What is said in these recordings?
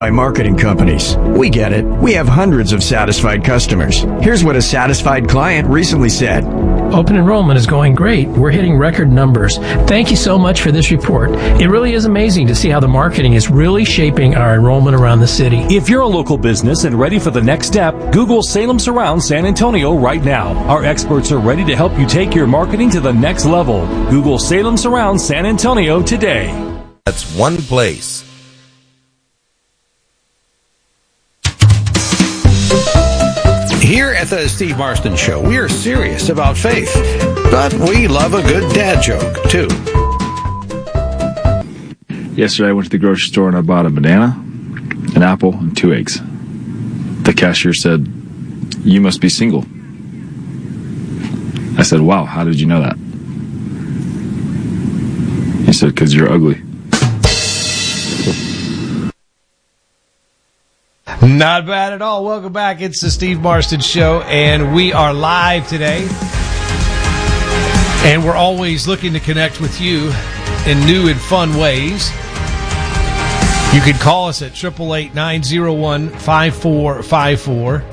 By marketing companies. We get it. We have hundreds of satisfied customers. Here's what a satisfied client recently said. Open enrollment is going great. We're hitting record numbers. Thank you so much for this report. It really is amazing to see how the marketing is really shaping our enrollment around the city. If you're a local business and ready for the next step, Google Salem Surround San Antonio right now. Our experts are ready to help you take your marketing to the next level. Google Salem Surround San Antonio today. That's one place. Here at the Steve Marston Show, we are serious about faith, but we love a good dad joke, too. Yesterday, I went to the grocery store and I bought a banana, an apple, and 2 eggs. The cashier said, "You must be single." I said, "Wow, how did you know that?" He said, "'Cause you're ugly." Not bad at all. Welcome back. It's the Steve Marston Show, and we are live today. And we're always looking to connect with you in new and fun ways. You can call us at 888-901-5454,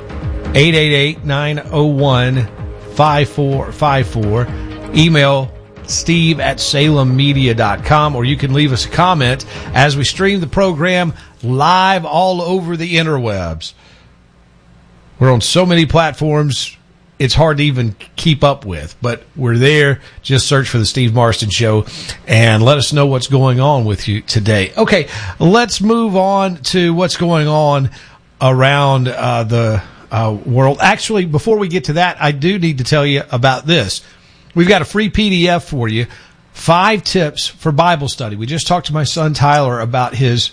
888-901-5454. Email steve@salemmedia.com, or you can leave us a comment as we stream the program live all over the interwebs. We're on so many platforms, it's hard to even keep up with, but we're there. Just search for the Steve Marston Show and let us know what's going on with you today. Okay, let's move on to what's going on around the world. Actually, before we get to that, I do need to tell you about this. We've got a free PDF for you, 5 tips for Bible study. We just talked to my son Tyler about his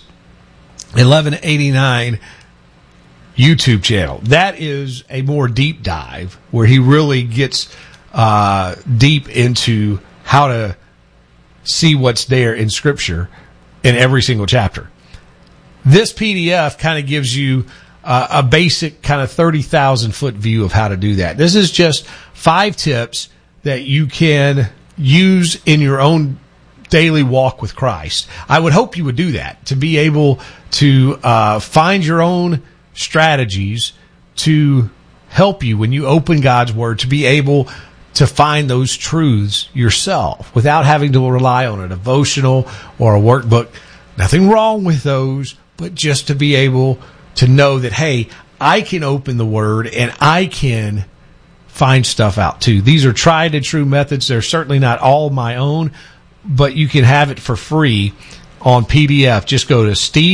1189 YouTube channel. That is a more deep dive where he really gets deep into how to see what's there in Scripture in every single chapter. This PDF kind of gives you a basic kind of 30,000-foot view of how to do that. This is just 5 tips that you can use in your own daily walk with Christ. I would hope you would do that, to be able to find your own strategies to help you when you open God's Word, to be able to find those truths yourself without having to rely on a devotional or a workbook. Nothing wrong with those, but just to be able to know that, hey, I can open the Word and I can find stuff out too. These are tried and true methods. They're certainly not all my own, but you can have it for free on PDF. Just go to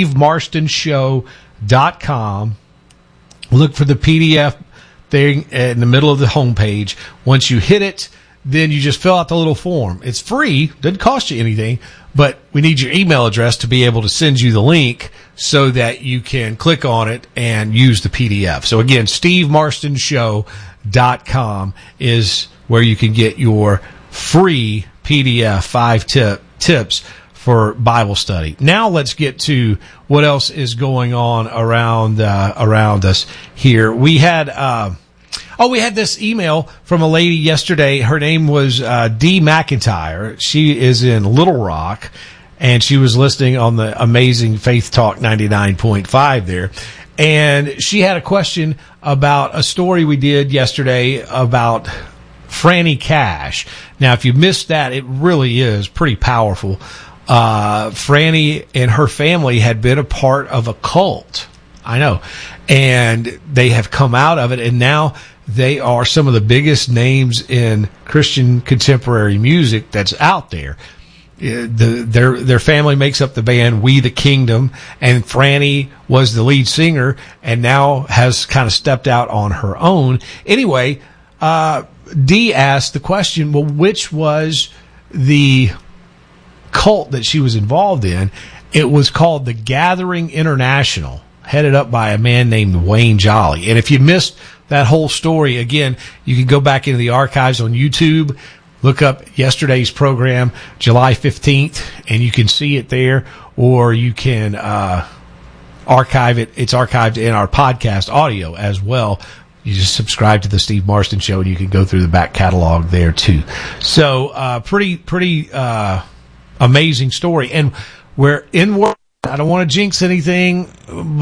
stevemarstonShow.com. Look for the PDF thing in the middle of the homepage. Once you hit it, then you just fill out the little form. It's free. Doesn't cost you anything, but we need your email address to be able to send you the link so that you can click on it and use the PDF. So again, stevemarstonShow.com is where you can get your free PDF 5 tips for Bible study. Now let's get to what else is going on around us here. We had this email from a lady yesterday. Her name was Dee McIntyre. She is in Little Rock, and she was listening on the amazing Faith Talk 99.5 there. And she had a question about a story we did yesterday about Franny Cash. Now, if you missed that, it really is pretty powerful. Franny and her family had been a part of a cult. I know. And they have come out of it, and now they are some of the biggest names in Christian contemporary music that's out there. Their family makes up the band We the Kingdom, and Franny was the lead singer and now has kind of stepped out on her own. Anyway, Dee asked the question, well, which was the cult that she was involved in? It was called the Gathering International, headed up by a man named Wayne Jolly. And if you missed that whole story, again, you can go back into the archives on YouTube, look up yesterday's program, July 15th, and you can see it there, or you can archive it. It's archived in our podcast audio as well. You just subscribe to the Steve Marston Show, and you can go through the back catalog there too. So, pretty amazing story. And we're in work I don't want to jinx anything,